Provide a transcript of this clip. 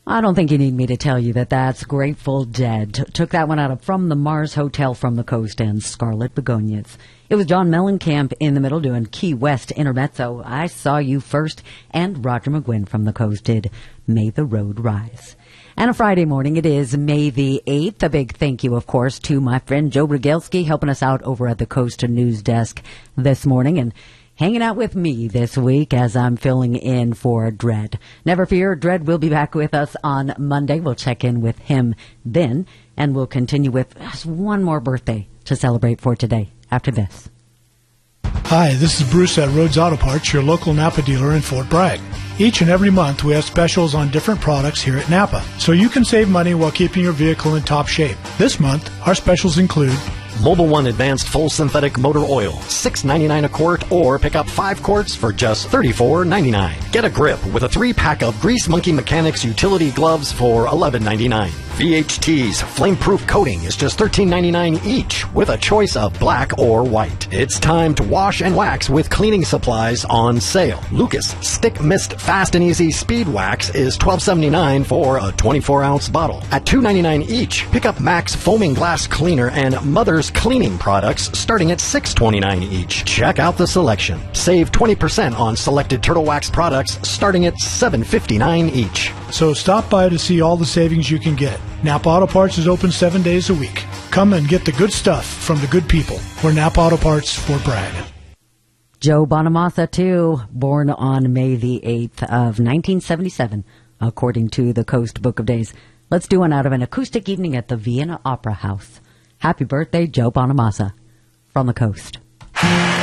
I don't think you need me to tell you that that's Grateful Dead. Took that one out of From the Mars Hotel from the Coast and Scarlet Begonias. It was John Mellencamp in the middle doing Key West Intermezzo, I Saw You First, and Roger McGuinn from the Coast did May the Road Rise. And a Friday morning, it is May the 8th. A big thank you, of course, to my friend Joe Rogalski helping us out over at the Coast News Desk this morning and hanging out with me this week as I'm filling in for Dredd. Never fear, Dredd will be back with us on Monday. We'll check in with him then, and we'll continue with just one more birthday to celebrate for today after this. Hi, this is Bruce at Rhodes Auto Parts, your local Napa dealer in Fort Bragg. Each and every month we have specials on different products here at Napa, so you can save money while keeping your vehicle in top shape. This month, our specials include Mobil 1 Advanced Full Synthetic Motor Oil, $6.99 a quart, or pick up 5 quarts for just $34.99. Get a grip with a 3-pack of Grease Monkey Mechanics utility gloves for $11.99. VHT's flame-proof coating is just $13.99 each, with a choice of black or white. It's time to wash and wax with cleaning supplies on sale. Lucas Stick Mist Fast and Easy Speed Wax is $12.79 for a 24-ounce bottle. At $2.99 each, pick up Max Foaming Glass Cleaner and Mother's Cleaning products starting at $6.29 each. Check out the selection. Save 20% on selected Turtle Wax products starting at $7.59 each. So stop by to see all the savings you can get. Napa Auto Parts is open 7 days a week. Come and get the good stuff from the good people. We're Napa Auto Parts, Fort Bragg. Joe Bonamassa, too, born on May the 8th of 1977, according to the Coast Book of Days. Let's do one out of an acoustic evening at the Vienna Opera House. Happy birthday, Joe Bonamassa, from the Coast.